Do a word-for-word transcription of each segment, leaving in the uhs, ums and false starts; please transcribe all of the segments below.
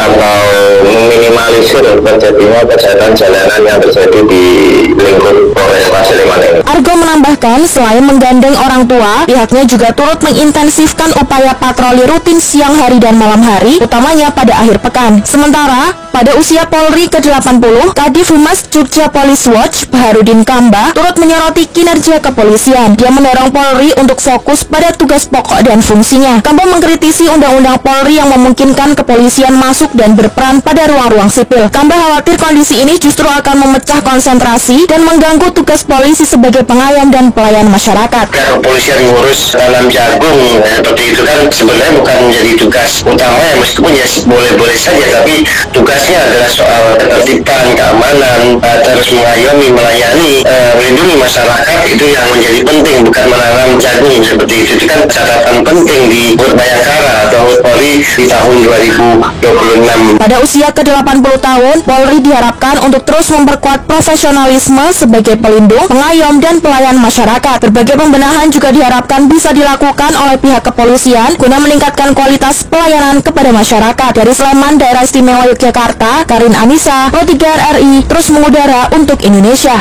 atau meminimalisir terjadinya kejahatan jalanan yang terjadi di lingkup Polres Sleman ini. Argo menambahkan, selain menggandeng orang tua, pihaknya juga turut mengintensifkan upaya patroli rutin siang hari dan malam hari, utamanya pada akhir pekan. Sementara, pada usia Polri ke delapan puluh, Kadif Humas Jogja Police Watch, Baharudin Kamba, turut menyoroti kinerja kepolisian. Dia mendorong Polri untuk fokus pada tugas pokok dan fungsinya. Kamba mengkritisi undang-undang Polri yang memungkinkan kepolisian masuk dan berperan pada ruang-ruang sipil. Kamba khawatir kondisi ini justru akan memecah konsentrasi dan mengganggu tugas polisi sebagai pengayom dan pelayan masyarakat. Kepolisian ngurus tanam jagung ya, seperti itu kan sebenarnya bukan menjadi tugas utama ya, meskipun ya boleh-boleh saja, tapi tugasnya adalah soal ketertiban, keamanan, uh, terus mengayomi, melayani, uh, melindungi masyarakat, itu yang menjadi penting, bukan menanam jagung seperti itu. Itu kan catatan penting di Hut Bayangkara atau Hut Polri di tahun dua ribu dua puluh enam. Pada usia ke delapan puluh tahun, Polri diharapkan untuk terus memperkuat profesionalisme sebagai pelindung, pengayom, dan pelayan masyarakat. Berbagai pembenahan juga diharapkan bisa dilakukan oleh pihak kepolisian guna meningkatkan kualitas pelayanan kepada masyarakat. Dari Sleman, Daerah Istimewa Yogyakarta, Karin Anissa, Pro tiga R I, terus mengudara untuk Indonesia.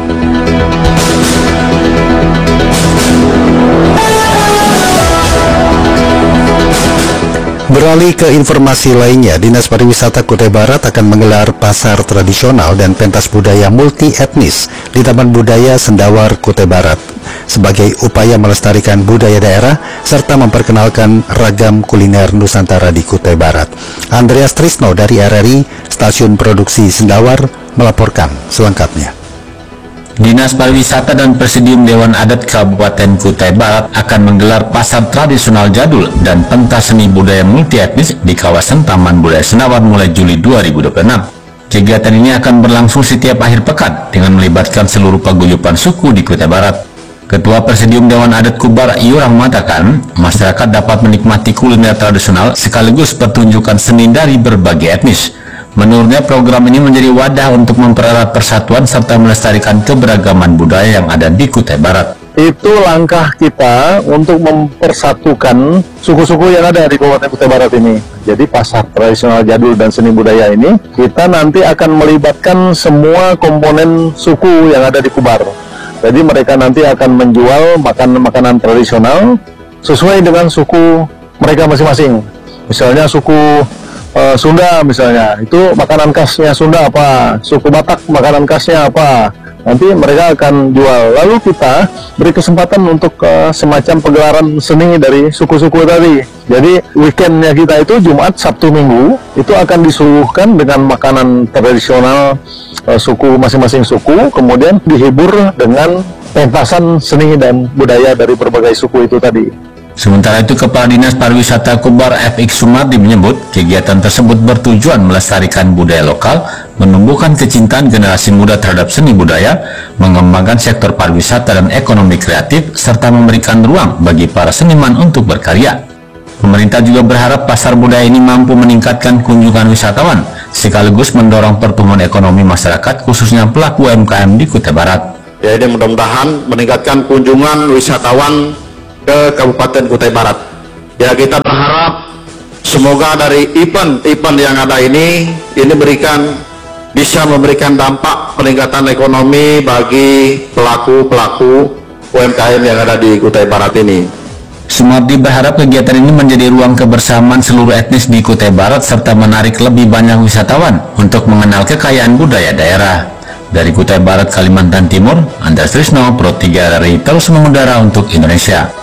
Beralih ke informasi lainnya, Dinas Pariwisata Kutai Barat akan menggelar pasar tradisional dan pentas budaya multi etnis di Taman Budaya Sendawar Kutai Barat sebagai upaya melestarikan budaya daerah serta memperkenalkan ragam kuliner Nusantara di Kutai Barat. Andreas Trisno dari R R I Stasiun Produksi Sendawar melaporkan selengkapnya. Dinas Pariwisata dan Presidium Dewan Adat Kabupaten Kutai Barat akan menggelar pasar tradisional jadul dan pentas seni budaya multi etnis di kawasan Taman Budaya Sendawar mulai Juli dua ribu dua puluh enam. Kegiatan ini akan berlangsung setiap akhir pekan dengan melibatkan seluruh paguyuban suku di Kutai Barat. Ketua Presidium Dewan Adat Kubar Iurang mengatakan, masyarakat dapat menikmati kuliner tradisional sekaligus pertunjukan seni dari berbagai etnis. Menurutnya program ini menjadi wadah untuk mempererat persatuan serta melestarikan keberagaman budaya yang ada di Kutai Barat. Itu langkah kita untuk mempersatukan suku-suku yang ada di Kabupaten Kutai Barat ini. Jadi pasar tradisional jadul dan seni budaya ini, kita nanti akan melibatkan semua komponen suku yang ada di Kubar. Jadi mereka nanti akan menjual makanan-makanan tradisional sesuai dengan suku mereka masing-masing. Misalnya suku Uh, Sunda misalnya, itu makanan khasnya Sunda apa, suku Batak makanan khasnya apa, nanti mereka akan jual. Lalu kita beri kesempatan untuk uh, semacam pegelaran seni dari suku-suku tadi. Jadi weekendnya kita itu Jumat, Sabtu, Minggu itu akan disuguhkan dengan makanan tradisional uh, suku masing-masing suku, kemudian dihibur dengan pentasan seni dan budaya dari berbagai suku itu tadi. Sementara itu, Kepala Dinas Pariwisata Kubar F X Sumardi menyebut kegiatan tersebut bertujuan melestarikan budaya lokal, menumbuhkan kecintaan generasi muda terhadap seni budaya, mengembangkan sektor pariwisata dan ekonomi kreatif, serta memberikan ruang bagi para seniman untuk berkarya. Pemerintah juga berharap pasar budaya ini mampu meningkatkan kunjungan wisatawan, sekaligus mendorong pertumbuhan ekonomi masyarakat, khususnya pelaku U M K M di Kutai Barat. Jadi mudah-mudahan meningkatkan kunjungan wisatawan ke Kabupaten Kutai Barat. Ya, kita berharap semoga dari event-event yang ada ini ini berikan bisa memberikan dampak peningkatan ekonomi bagi pelaku-pelaku U M K M yang ada di Kutai Barat ini. Sumardi berharap kegiatan ini menjadi ruang kebersamaan seluruh etnis di Kutai Barat serta menarik lebih banyak wisatawan untuk mengenal kekayaan budaya daerah. Dari Kutai Barat, Kalimantan Timur, Andreas Trisno, Pro tiga R I, terus mengudara untuk Indonesia.